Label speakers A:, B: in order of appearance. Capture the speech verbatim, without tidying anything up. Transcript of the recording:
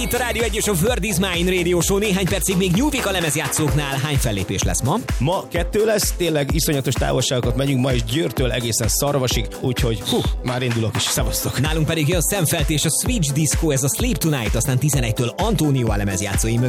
A: itt a Rádió egy és a Word is Mine Radio Show. Néhány percig még nyújtik a lemezjátszóknál. Hány fellépés lesz ma?
B: Ma kettő lesz, tényleg iszonyatos távolságokat megyünk, ma is Győrtől egészen Szarvasig, úgyhogy hú, már indulok is, szevasztok.
A: Nálunk pedig jön Szemfelt és a Switch Disco, ez a Sleep Tonight, aztán tizenegytől Antonio a lemezjátszói mögött.